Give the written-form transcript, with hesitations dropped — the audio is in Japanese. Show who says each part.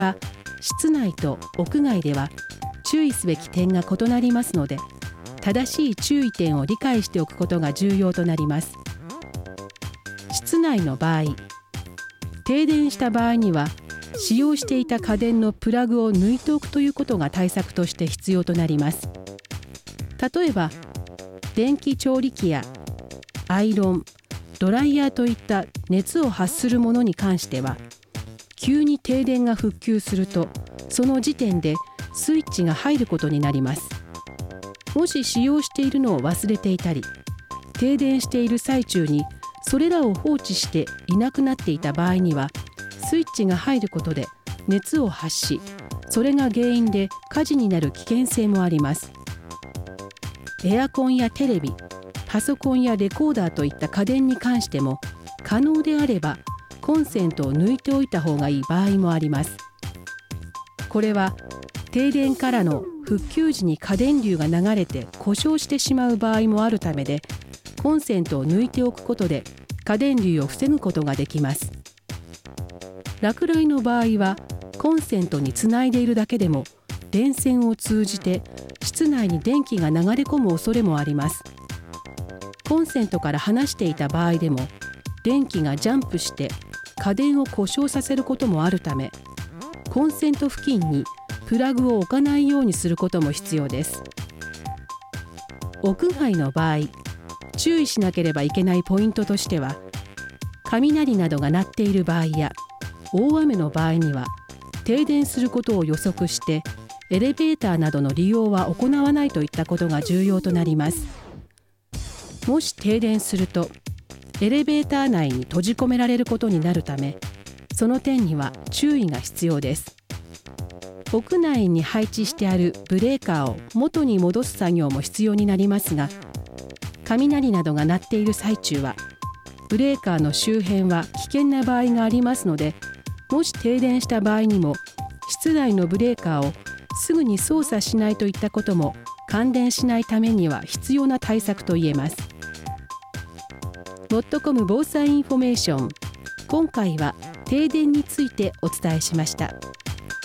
Speaker 1: は室内と屋外では注意すべき点が異なりますので、正しい注意点を理解しておくことが重要となります。室内の場合、停電した場合には使用していた家電のプラグを抜いておくということが対策として必要となります。例えば電気調理器やアイロン、ドライヤーといった熱を発するものに関しては、急に停電が復旧するとその時点でスイッチが入ることになります。もし使用しているのを忘れていたり、停電している最中にそれらを放置していなくなっていた場合には、スイッチが入ることで熱を発し、それが原因で火事になる危険性もあります。エアコンやテレビ、パソコンやレコーダーといった家電に関しても、可能であればコンセントを抜いておいた方がいい場合もあります。これは停電からの復旧時に過電流が流れて故障してしまう場合もあるためで、コンセントを抜いておくことで過電流を防ぐことができます。落雷の場合はコンセントにつないでいるだけでも電線を通じて室内に電気が流れ込む恐れもあります。コンセントから離していた場合でも電気がジャンプして家電を故障させることもあるため、コンセント付近にプラグを置かないようにすることも必要です。屋外の場合、注意しなければいけないポイントとしては、雷などが鳴っている場合や大雨の場合には停電することを予測してエレベーターなどの利用は行わないといったことが重要となります。もし停電するとエレベーター内に閉じ込められることになるため、その点には注意が必要です。屋内に配置してあるブレーカーを元に戻す作業も必要になりますが、雷などが鳴っている最中はブレーカーの周辺は危険な場合がありますので、もし停電した場合にも室内のブレーカーをすぐに操作しないといったことも感電しないためには必要な対策と言えます。もっとこむ防災インフォメーション、今回は停電についてお伝えしました。